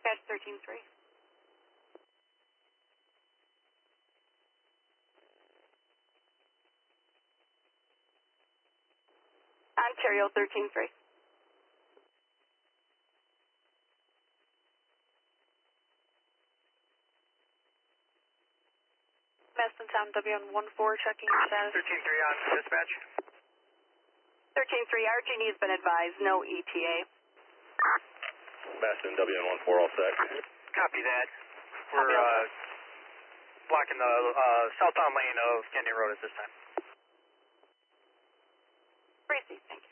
Dispatch 13-3. Ontario 13-3. Maston Tom WN14 checking status. 13-3 on dispatch. 13-3, RG&E has been advised, no ETA. Maston WN14 all set. Copy that. We're blocking the southbound lane of Canyon Road at this time. Briefly, thank you.